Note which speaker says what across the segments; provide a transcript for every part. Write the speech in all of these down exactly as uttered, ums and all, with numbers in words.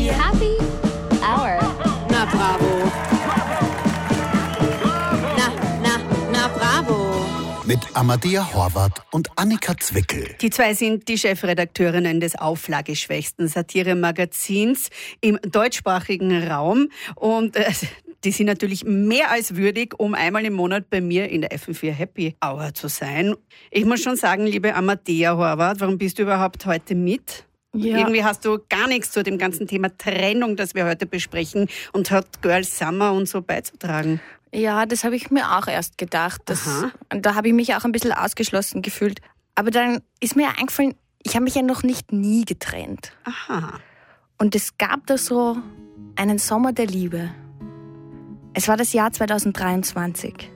Speaker 1: Happy Hour.
Speaker 2: Na bravo. Na, na, na bravo.
Speaker 3: Mit Amadea Horvath und Annika Zwickel.
Speaker 4: Die zwei sind die Chefredakteurinnen des auflageschwächsten Satire-Magazins im deutschsprachigen Raum. Und äh, die sind natürlich mehr als würdig, um einmal im Monat bei mir in der F M vier Happy Hour zu sein. Ich muss schon sagen, liebe Amadea Horvath, warum bist du überhaupt heute mit? Ja. Irgendwie hast du gar nichts zu dem ganzen Thema Trennung, das wir heute besprechen, und Hot Girl Summer und so beizutragen.
Speaker 5: Ja, das habe ich mir auch erst gedacht. Das, da habe ich mich auch ein bisschen ausgeschlossen gefühlt. Aber dann ist mir eingefallen, ich habe mich ja noch nicht nie getrennt.
Speaker 4: Aha.
Speaker 5: Und es gab da so einen Sommer der Liebe. Es war das Jahr zweitausenddreiundzwanzig.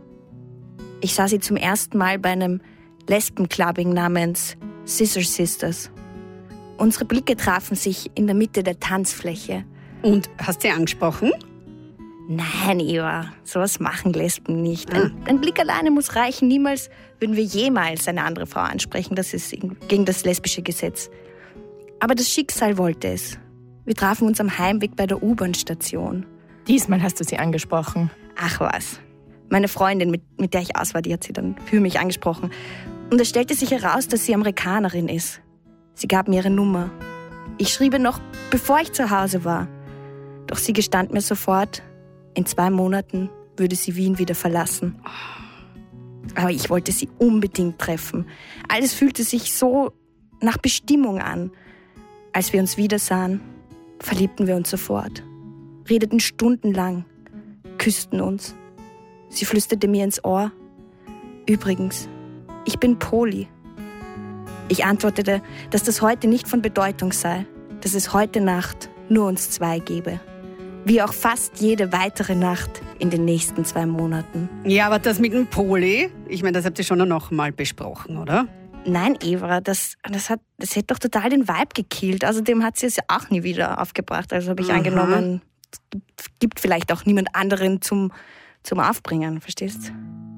Speaker 5: Ich sah sie zum ersten Mal bei einem Lesbenclubbing namens Scissor Sisters. Unsere Blicke trafen sich in der Mitte der Tanzfläche.
Speaker 4: Und hast du sie angesprochen?
Speaker 5: Nein, Eva, sowas machen Lesben nicht. Ein, ein Blick alleine muss reichen. Niemals würden wir jemals eine andere Frau ansprechen. Das ist gegen das lesbische Gesetz. Aber das Schicksal wollte es. Wir trafen uns am Heimweg bei der U-Bahn-Station.
Speaker 6: Diesmal hast du sie angesprochen.
Speaker 5: Ach was. Meine Freundin, mit, mit der ich aus war, die hat sie dann für mich angesprochen. Und es stellte sich heraus, dass sie Amerikanerin ist. Sie gab mir ihre Nummer. Ich schrieb ihr noch, bevor ich zu Hause war. Doch sie gestand mir sofort, in zwei Monaten würde sie Wien wieder verlassen. Aber ich wollte sie unbedingt treffen. Alles fühlte sich so nach Bestimmung an. Als wir uns wiedersahen, verliebten wir uns sofort. Redeten stundenlang, küssten uns. Sie flüsterte mir ins Ohr: Übrigens, ich bin Poli. Ich antwortete, dass das heute nicht von Bedeutung sei, dass es heute Nacht nur uns zwei gäbe. Wie auch fast jede weitere Nacht in den nächsten zwei Monaten.
Speaker 4: Ja, aber das mit dem Poli, ich meine, das habt ihr schon noch mal besprochen, oder?
Speaker 5: Nein, Eva, das, das, hat, das hätte doch total den Vibe gekillt. Außerdem hat sie es ja auch nie wieder aufgebracht. Also habe ich Aha. angenommen, es gibt, gibt vielleicht auch niemand anderen zum, zum Aufbringen, verstehst?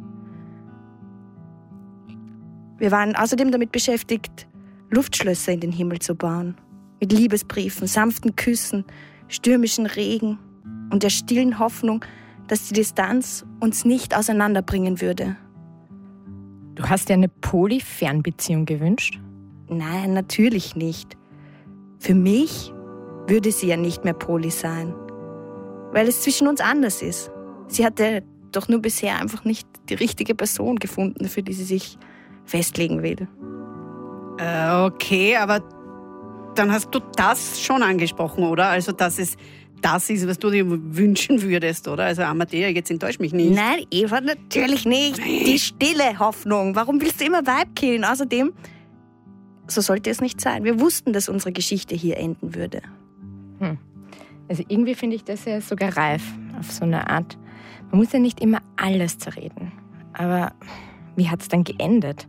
Speaker 5: Wir waren außerdem damit beschäftigt, Luftschlösser in den Himmel zu bauen. Mit Liebesbriefen, sanften Küssen, stürmischen Regen und der stillen Hoffnung, dass die Distanz uns nicht auseinanderbringen würde.
Speaker 6: Du hast dir eine Poly-Fernbeziehung gewünscht?
Speaker 5: Nein, natürlich nicht. Für mich würde sie ja nicht mehr Poly sein, weil es zwischen uns anders ist. Sie hatte doch nur bisher einfach nicht die richtige Person gefunden, für die sie sich festlegen will.
Speaker 4: Äh, okay, aber dann hast du das schon angesprochen, oder? Also, dass es das ist, was du dir wünschen würdest, oder? Also, Amadea, jetzt enttäusch mich nicht.
Speaker 5: Nein, Eva, natürlich nicht. Die stille Hoffnung. Warum willst du immer Vibe killen? Außerdem, so sollte es nicht sein. Wir wussten, dass unsere Geschichte hier enden würde.
Speaker 6: Hm. Also, irgendwie finde ich das ja sogar reif, auf so eine Art. Man muss ja nicht immer alles zerreden. Aber wie hat es dann geendet?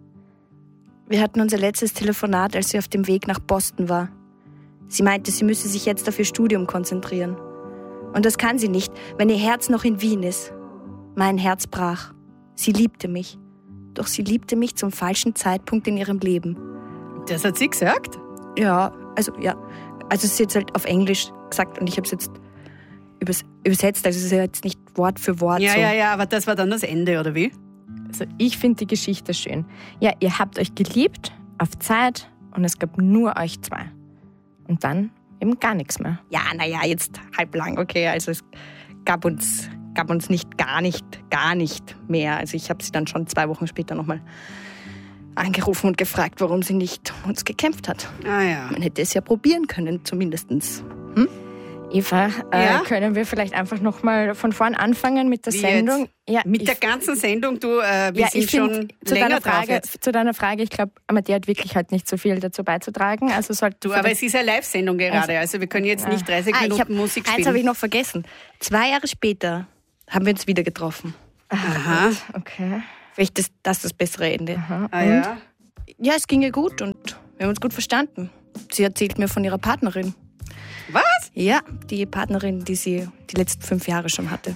Speaker 5: Wir hatten unser letztes Telefonat, als sie auf dem Weg nach Boston war. Sie meinte, sie müsse sich jetzt auf ihr Studium konzentrieren. Und das kann sie nicht, wenn ihr Herz noch in Wien ist. Mein Herz brach. Sie liebte mich. Doch sie liebte mich zum falschen Zeitpunkt in ihrem Leben.
Speaker 4: Das hat sie gesagt?
Speaker 5: Ja, also ja. Also sie hat es halt auf Englisch gesagt und ich habe es jetzt übers- übersetzt. Also es ist ja jetzt nicht Wort für Wort
Speaker 4: Ja,
Speaker 5: so.
Speaker 4: ja, ja, aber das war dann das Ende, oder wie?
Speaker 6: Also ich finde die Geschichte schön. Ja, ihr habt euch geliebt, auf Zeit, und es gab nur euch zwei. Und dann eben gar nichts mehr.
Speaker 5: Ja, naja, jetzt halblang, okay. Also es gab uns, gab uns nicht gar nicht, gar nicht mehr. Also ich habe sie dann schon zwei Wochen später nochmal angerufen und gefragt, warum sie nicht um uns gekämpft hat.
Speaker 4: Ah ja.
Speaker 5: Man hätte es ja probieren können, zumindestens. Hm?
Speaker 6: Eva, äh,
Speaker 4: Ja?
Speaker 6: können wir vielleicht einfach nochmal von vorn anfangen mit der
Speaker 4: Wie
Speaker 6: Sendung?
Speaker 4: jetzt?
Speaker 6: Ja,
Speaker 4: Mit
Speaker 6: ich,
Speaker 4: der ganzen Sendung, du, äh, wir
Speaker 6: ja,
Speaker 4: sind
Speaker 6: ich
Speaker 4: schon
Speaker 6: find, zu
Speaker 4: länger
Speaker 6: deiner
Speaker 4: drauf
Speaker 6: Frage,
Speaker 4: jetzt.
Speaker 6: zu deiner Frage, ich glaube, Amadea hat wirklich halt nicht so viel dazu beizutragen. Also sollte
Speaker 4: Du, aber es ist eine Live-Sendung gerade, also wir können jetzt
Speaker 6: Ja.
Speaker 4: nicht dreißig
Speaker 5: Ah, ich
Speaker 4: Minuten
Speaker 5: hab,
Speaker 4: Musik
Speaker 5: eins habe
Speaker 4: spielen.
Speaker 5: ich noch vergessen. Zwei Jahre später haben wir uns wieder getroffen.
Speaker 4: Aha.
Speaker 6: Okay.
Speaker 5: Vielleicht ist das das bessere Ende.
Speaker 4: Ah, ja.
Speaker 5: Ja, es ging ihr gut und wir haben uns gut verstanden. Sie erzählt mir von ihrer Partnerin.
Speaker 4: Was?
Speaker 5: Ja, die Partnerin, die sie die letzten fünf Jahre schon hatte.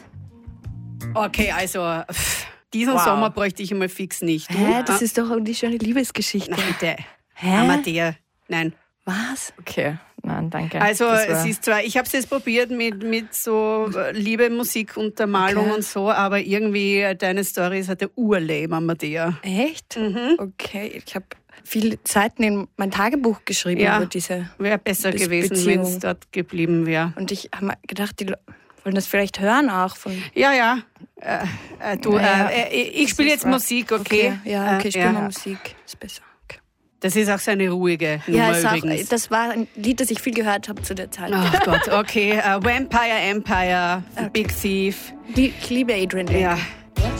Speaker 4: Okay, also pff, diesen
Speaker 6: Wow.
Speaker 4: Sommer bräuchte ich einmal fix nicht. Du?
Speaker 5: Hä, das
Speaker 4: Ah,
Speaker 5: ist doch die schöne Liebesgeschichte.
Speaker 4: na bitte.
Speaker 5: Hä?
Speaker 4: Amadea. Nein.
Speaker 5: Was?
Speaker 6: Okay. Nein, danke.
Speaker 4: Also
Speaker 6: Das war-
Speaker 4: es ist zwar, ich habe es jetzt probiert mit, mit so äh, Liebe, Musik, Untermalung
Speaker 5: Okay.
Speaker 4: und so, aber irgendwie äh, deine Story ist halt der Urleben, Amadea.
Speaker 5: Echt?
Speaker 4: Mhm.
Speaker 5: Okay, ich habe viele Seiten in mein Tagebuch geschrieben
Speaker 4: Ja.
Speaker 5: über diese.
Speaker 4: Wäre besser
Speaker 5: Be-
Speaker 4: gewesen, wenn
Speaker 5: Beziehung.
Speaker 4: es dort geblieben wäre.
Speaker 5: Und ich habe mir gedacht, die Le- wollen das vielleicht hören auch von.
Speaker 4: Ja, ja. Äh, äh, du,
Speaker 5: Ja,
Speaker 4: äh, äh, ich spiele jetzt Musik, okay?
Speaker 5: Ja, okay,
Speaker 4: Äh,
Speaker 5: spiel
Speaker 4: ja.
Speaker 5: mal Musik. Ist besser. Okay.
Speaker 4: Das ist auch so eine ruhige Nummer
Speaker 5: Ja, ist auch,
Speaker 4: übrigens.
Speaker 5: das war ein Lied, das ich viel gehört habe zu der Zeit.
Speaker 4: Ach Gott, okay. Uh, Vampire Empire, Big Thief.
Speaker 5: Die- Ich liebe Adrian Lake.
Speaker 4: Ja,